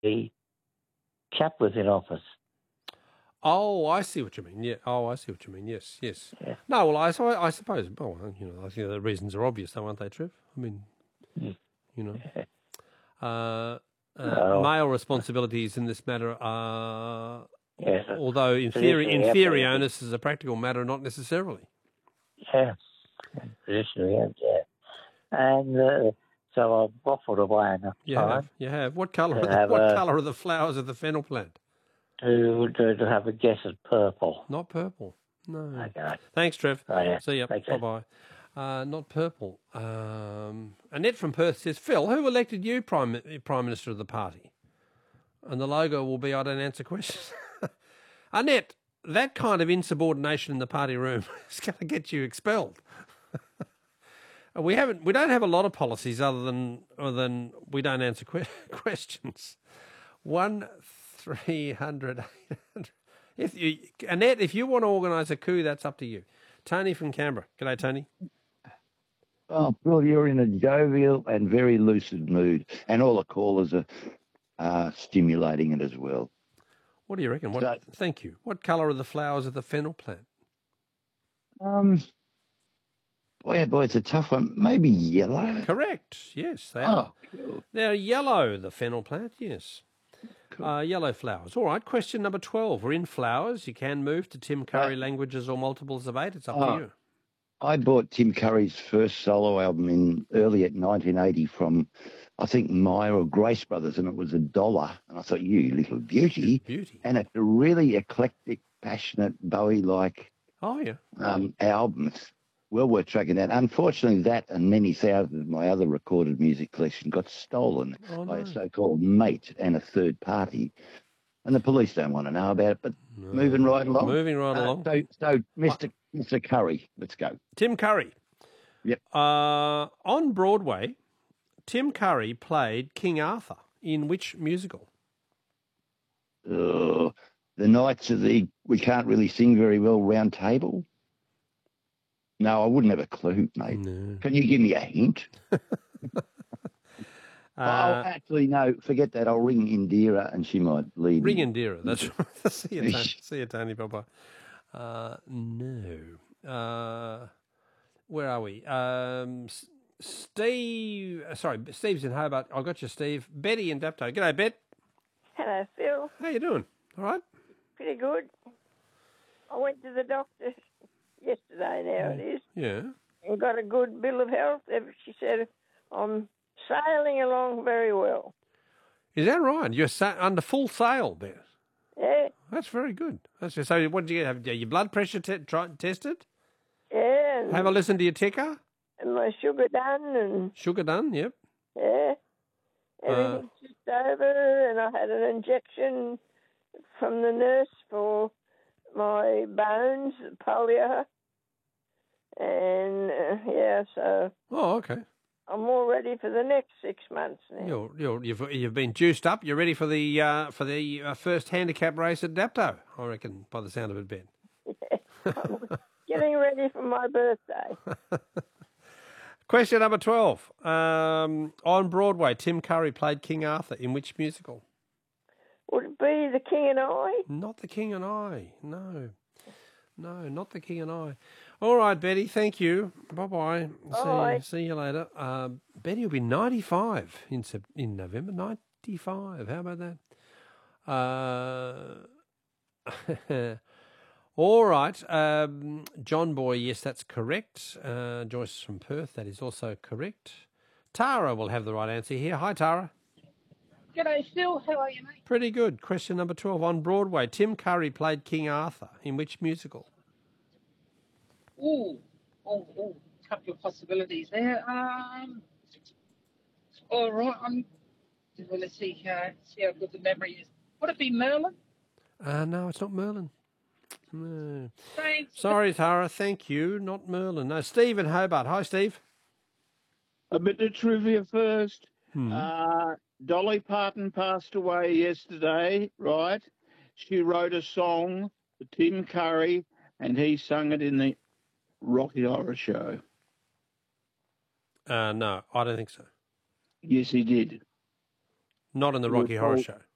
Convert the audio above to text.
the chap was in office. Oh, I see what you mean. Yeah. Oh, I see what you mean. Yes, yes. Yeah. No, well, I suppose. Well, I think the reasons are obvious, though, aren't they, Trev? I mean, male responsibilities in this matter are, Yes, although in theory, onus is a practical matter, not necessarily. Yeah, traditionally, yeah. And so I've waffled away enough time. You have. What colour are the flowers of the fennel plant? To have a guess at purple. Not purple. No. Okay. Thanks, Trev. Oh, yeah. See ya. Bye-bye. Not purple. Annette from Perth says, Phil, who elected you Prime Minister of the party? And the logo will be, I don't answer questions. Annette, that kind of insubordination in the party room is going to get you expelled. We don't have a lot of policies other than we don't answer questions. 1-300-800. Annette, if you want to organise a coup, that's up to you. Tony from Canberra. G'day, Tony. Oh, Bill, you're in a jovial and very lucid mood, and all the callers are stimulating it as well. What do you reckon? Thank you. What colour are the flowers of the fennel plant? Boy, it's a tough one. Maybe yellow? Correct. Yes, they are. Cool. They're yellow, the fennel plant, yes. Cool. Yellow flowers. All right, question number 12. We're in flowers. You can move to Tim Curry languages or multiples of 8. It's up to you. I bought Tim Curry's first solo album early at 1980 from, I think, Myer or Grace Brothers, and it was $1. And I thought, you little beauty. And it's a really eclectic, passionate, Bowie-like album. It's well worth tracking down. Unfortunately, that and many thousands of my other recorded music collection got stolen by a so-called mate and a third party. And the police don't want to know about it, but moving right along. So Mr. Curry, let's go. Tim Curry. Yep. On Broadway, Tim Curry played King Arthur in which musical? The Knights of the We Can't Really Sing Very Well Round Table? No, I wouldn't have a clue, mate. No. Can you give me a hint? Actually, no, forget that. I'll ring Indira and she might lead me. Ring Indira, that's right. See you, Tony. See you, Tony. Bye-bye. No. Where are we? Steve's in Hobart. I got you, Steve. Betty in Dapto. G'day, Bet. Hello, Phil. How you doing? All right? Pretty good. I went to the doctor yesterday, now it is. Yeah. And got a good bill of health. She said, I'm sailing along very well. Is that right? You're under full sail, Bet? Yeah. That's very good. So what did you have? Your blood pressure tested? Yeah. Have a listen to your ticker? And my sugar done. Sugar done, yep. Yeah. Everything's just over, and I had an injection from the nurse for my bones, polio. And, so... Oh, okay. I'm all ready for the next 6 months now. You've been juiced up. You're ready for the first handicap race at Dapto, I reckon, by the sound of it, Ben. Yeah, I'm getting ready for my birthday. Question number 12. On Broadway, Tim Curry played King Arthur in which musical? Would it be The King and I? Not The King and I. No, not The King and I. All right, Betty, thank you. Bye-bye. See you later. Betty will be 95 in November. 95. How about that? All right. John Boy, yes, that's correct. Joyce from Perth, that is also correct. Tara will have the right answer here. Hi, Tara. G'day, Phil. How are you, mate? Pretty good. Question number 12. On Broadway, Tim Curry played King Arthur in which musical? Couple of possibilities there. All right, let's see how good the memory is. Would it be Merlin? No, it's not Merlin. No. Thanks. Sorry, Tara. Thank you. Not Merlin. No, Steve in Hobart. Hi, Steve. A bit of trivia first. Dolly Parton passed away yesterday, right? She wrote a song for Tim Curry, and he sung it in the Rocky Horror Show. No, I don't think so. Yes, he did. Not in the Rocky Horror Show.